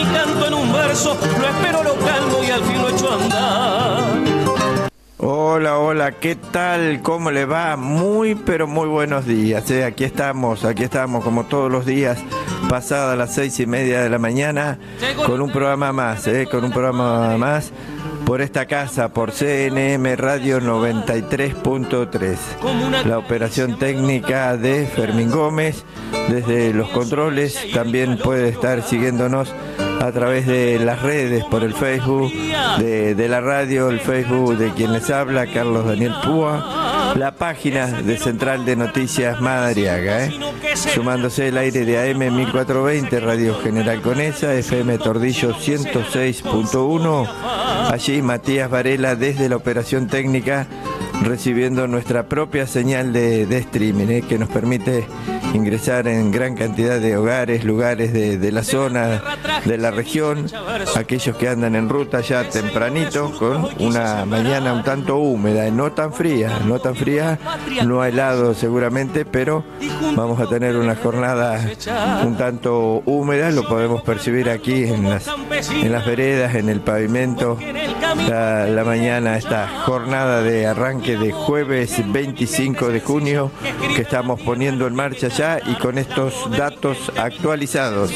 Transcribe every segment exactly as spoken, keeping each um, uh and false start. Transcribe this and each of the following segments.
canto en un verso, lo espero, lo calmo y al fin lo echo a andar. Hola, hola, ¿qué tal? ¿Cómo le va? Muy, pero muy buenos días. ¿eh? Aquí estamos, aquí estamos como todos los días, pasadas las seis y media de la mañana, con un programa más, ¿eh? con un programa más por esta casa, por C N M Radio noventa y tres punto tres. La operación técnica de Fermín Gómez, desde los controles, también puede estar siguiéndonos a través de las redes, por el Facebook de, de la radio, el Facebook de quien les habla, Carlos Daniel Púa, la página de Central de Noticias Madariaga, ¿eh? sumándose el aire de A M mil cuatrocientos veinte, Radio General Conesa, F M Tordillo ciento seis punto uno, allí Matías Varela desde la operación técnica, recibiendo nuestra propia señal de, de streaming, ¿eh? que nos permite ingresar en gran cantidad de hogares, lugares de, de la zona, de la región, aquellos que andan en ruta ya tempranito, con una mañana un tanto húmeda, no tan fría, no tan fría, no helado seguramente, pero vamos a tener una jornada un tanto húmeda, lo podemos percibir aquí en las, en las veredas, en el pavimento, la, la mañana, esta jornada de arranque de jueves veinticinco de junio, que estamos poniendo en marcha ya, y con estos datos actualizados.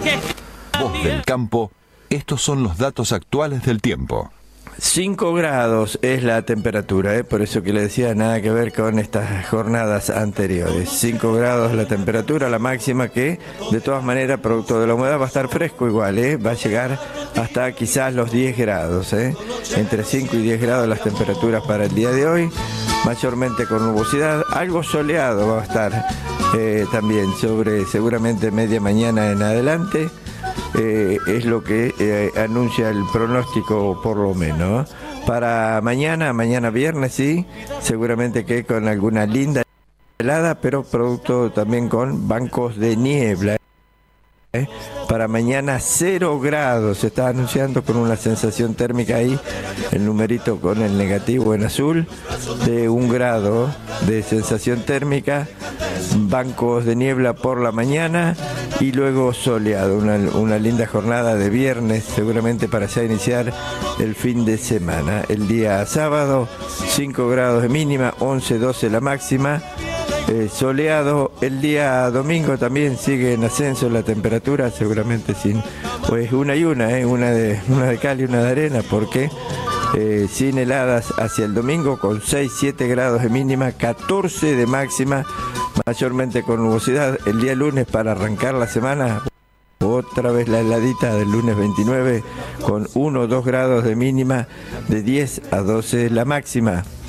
Voz del campo, estos son los datos actuales del tiempo. cinco grados es la temperatura, ¿eh? por eso que le decía, nada que ver con estas jornadas anteriores. cinco grados la temperatura, la máxima, que de todas maneras, producto de la humedad, va a estar fresco igual, ¿eh? va a llegar hasta quizás los diez grados, ¿eh? entre cinco y diez grados las temperaturas para el día de hoy, mayormente con nubosidad, algo soleado va a estar eh, también sobre seguramente media mañana en adelante. Eh, es lo que eh, anuncia el pronóstico, por lo menos. Para mañana, mañana viernes, sí, seguramente que con alguna linda helada, pero producto también con bancos de niebla. ¿eh? Para mañana cero grados, se está anunciando, con una sensación térmica ahí, el numerito con el negativo en azul, de un grado de sensación térmica, bancos de niebla por la mañana y luego soleado, una, una linda jornada de viernes, seguramente para ya iniciar el fin de semana. El día sábado, cinco grados de mínima, once, doce la máxima, eh, soleado. El día domingo también sigue en ascenso la temperatura, seguramente sin, pues una y una, eh, una, de, una de cal y una de arena, porque eh, sin heladas hacia el domingo, con seis, siete grados de mínima, catorce de máxima, mayormente con nubosidad. El día lunes, para arrancar la semana, otra vez la heladita del lunes veintinueve, con uno o dos grados de mínima, de diez a doce la máxima.